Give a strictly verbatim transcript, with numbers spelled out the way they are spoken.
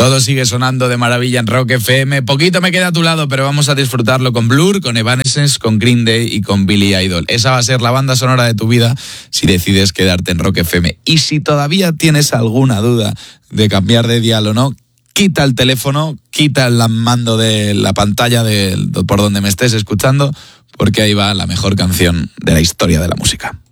Todo sigue sonando de maravilla en Rock F M. Poquito me queda a tu lado, pero vamos a disfrutarlo con Blur, con Evanescence, con Green Day y con Billy Idol. Esa va a ser la banda sonora de tu vida si decides quedarte en Rock F M. Y si todavía tienes alguna duda de cambiar de dial o no, quita el teléfono, quita el mando de la pantalla de, por donde me estés escuchando, porque ahí va la mejor canción de la historia de la música.